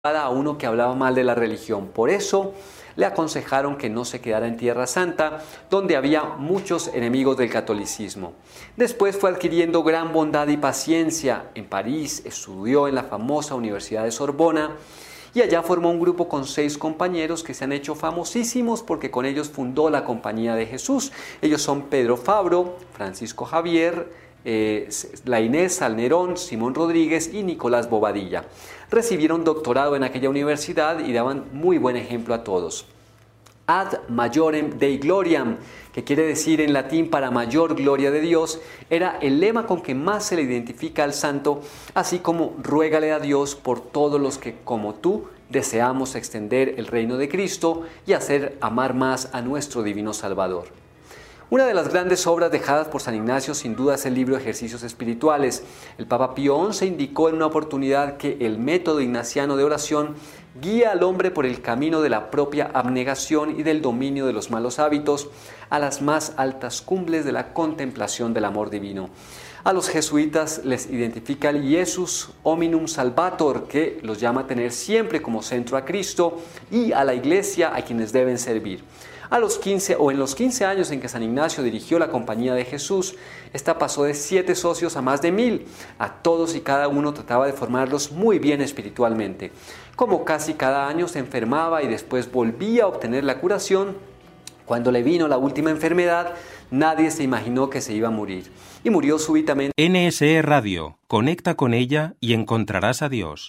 a uno que hablaba mal de la religión. Por eso le aconsejaron que no se quedara en Tierra Santa, donde había muchos enemigos del catolicismo. Después fue adquiriendo gran bondad y paciencia. En París estudió en la famosa Universidad de Sorbona y allá formó un grupo con 6 compañeros que se han hecho famosísimos porque con ellos fundó la Compañía de Jesús. Ellos son Pedro Fabro, Francisco Javier, la Inés Salnerón, Simón Rodríguez y Nicolás Bobadilla. Recibieron doctorado en aquella universidad y daban muy buen ejemplo a todos. Ad majorem Dei gloriam, que quiere decir en latín para mayor gloria de Dios, era el lema con que más se le identifica al santo, así como ruégale a Dios por todos los que, como tú, deseamos extender el reino de Cristo y hacer amar más a nuestro divino Salvador. Una de las grandes obras dejadas por San Ignacio sin duda es el libro Ejercicios Espirituales. El Papa Pío XI indicó en una oportunidad que el método ignaciano de oración guía al hombre por el camino de la propia abnegación y del dominio de los malos hábitos a las más altas cumbres de la contemplación del amor divino. A los jesuitas les identifica el Jesus Hominum Salvator, que los llama a tener siempre como centro a Cristo y a la Iglesia a quienes deben servir. En los 15 años en que San Ignacio dirigió la Compañía de Jesús, esta pasó de 7 socios a más de 1000. A todos y cada uno trataba de formarlos muy bien espiritualmente. Como casi cada año se enfermaba y después volvía a obtener la curación, cuando le vino la última enfermedad, nadie se imaginó que se iba a morir. Y murió súbitamente. NSE Radio. Conecta con ella y encontrarás a Dios.